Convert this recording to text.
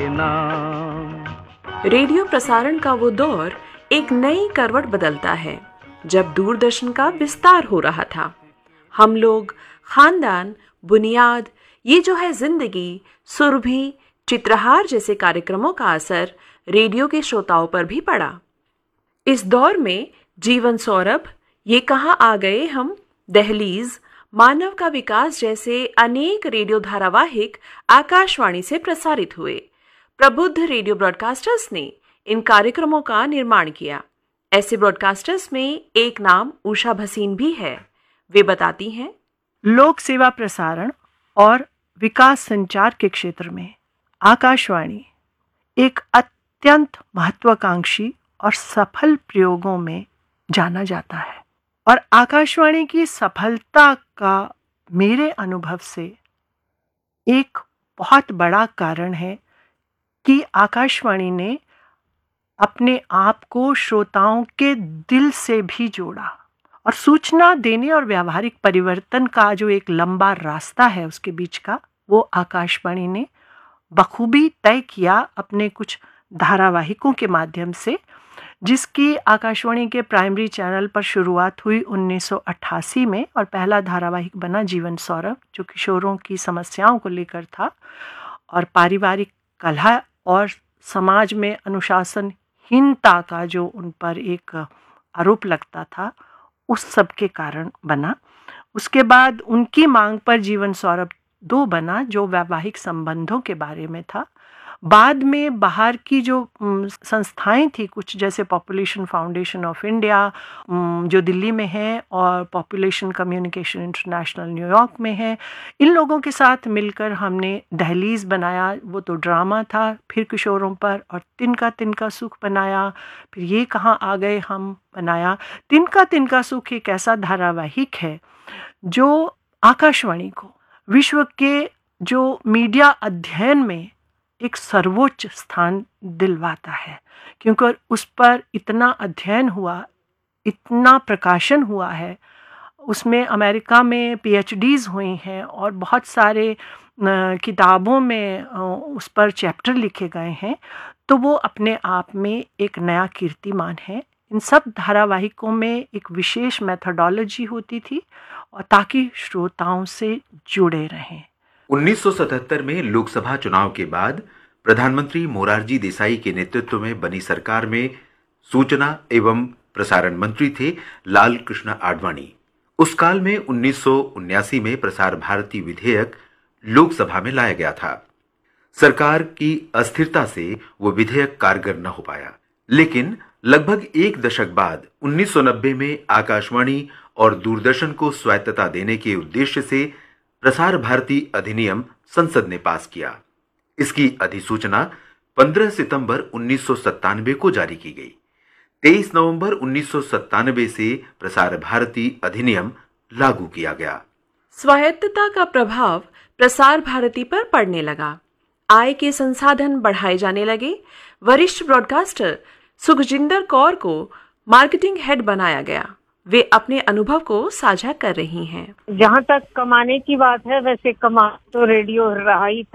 Radio प्रसारण का वो दौर एक नई करवट बदलता है जब दूरदर्शन का विस्तार हो रहा था। हम लोग, खानदान, बुनियाद, ये जो है जिंदगी, सुरभि, चित्रहार जैसे कार्यक्रमों का असर रेडियो के श्रोताओं पर भी पड़ा। इस दौर में जीवन सौरभ, ये कहाँ आ गए हम, दहलीज, मानव का विकास जैसे अनेक रेडियो धारावाहिक आकाशवाणी से प्रसारित हुए। प्रबुद्ध रेडियो ब्रॉडकास्टर्स ने इन कार्यक्रमों का निर्माण किया। ऐसे ब्रॉडकास्टर्स में एक नाम उषा भसीन भी है। वे बताती हैं, लोक सेवा प्रसारण और विकास संचार के क्षेत्र में आकाशवाणी एक अत्यंत महत्वाकांक्षी और सफल प्रयोगों में जाना जाता है। और आकाशवाणी की सफलता का मेरे अनुभव से एक बहुत बड़ा कारण है कि आकाशवाणी ने अपने आप को श्रोताओं के दिल से भी जोड़ा और सूचना देने और व्यावहारिक परिवर्तन का जो एक लंबा रास्ता है उसके बीच का, वो आकाशवाणी ने बखूबी तय किया अपने कुछ धारावाहिकों के माध्यम से, जिसकी आकाशवाणी के प्राइमरी चैनल पर शुरुआत हुई 1988 में और पहला धारावाहिक बना जीवन सौरभ, जो किशोरों की समस्याओं को लेकर था और पारिवारिक कलह और समाज में अनुशासनहीनता का जो उन पर एक आरोप लगता था, उस सब के कारण बना। उसके बाद उनकी मांग पर जीवन सौरभ 2 बना, जो वैवाहिक संबंधों के बारे में था। बाद में बाहर की जो संस्थाएं थी कुछ, जैसे पॉपुलेशन फाउंडेशन ऑफ इंडिया जो दिल्ली में है और पॉपुलेशन कम्युनिकेशन इंटरनेशनल न्यूयॉर्क में है, इन लोगों के साथ मिलकर हमने दहलीज बनाया, वो तो ड्रामा था, फिर किशोरों पर, और तिनका तिनका सुख बनाया, फिर ये कहाँ आ गए हम बनाया। तिनका तिनका सुख एक ऐसा धारावाहिक है जो आकाशवाणी को विश्व के जो मीडिया अध्ययन में एक सर्वोच्च स्थान दिलवाता है, क्योंकि उस पर इतना अध्ययन हुआ, इतना प्रकाशन हुआ है, उसमें अमेरिका में PhDs हुई हैं और बहुत सारे किताबों में उस पर चैप्टर लिखे गए हैं। तो वो अपने आप में एक नया कीर्तिमान है। इन सब धारावाहिकों में एक विशेष मेथोडोलॉजी होती थी और ताकि श्रोताओं से जुड़े रहें। 1977 में लोकसभा चुनाव के बाद प्रधानमंत्री मोरारजी देसाई के नेतृत्व में बनी सरकार में सूचना एवं प्रसारण मंत्री थे लाल कृष्ण आडवाणी। उस काल में 1979 में प्रसार भारती विधेयक लोकसभा में लाया गया था। सरकार की अस्थिरता से वो विधेयक कारगर न हो पाया, लेकिन लगभग एक दशक बाद 1990 में आकाशवाणी और दूरदर्शन को स्वायत्तता देने के उद्देश्य से प्रसार भारती अधिनियम संसद ने पास किया। इसकी अधिसूचना 15 सितंबर 1997 को जारी की गई। 23 नवंबर 1997 से प्रसार भारती अधिनियम लागू किया गया। स्वायत्तता का प्रभाव प्रसार भारती पर पड़ने लगा। आय के संसाधन बढ़ाए जाने लगे। वरिष्ठ ब्रॉडकास्टर सुखजिंदर कौर को मार्केटिंग हेड बनाया गया। वे अपने अनुभव को साझा कर रही हैं। जहाँ तक कमाने की बात है, वैसे कमा तो रेडियो रहा ही था।